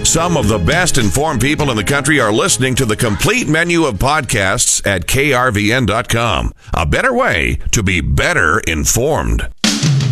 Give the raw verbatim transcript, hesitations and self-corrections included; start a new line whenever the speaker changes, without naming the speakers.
Some of the best informed people in the country are listening to the complete menu of podcasts at K R V N dot com. A better way to be better informed.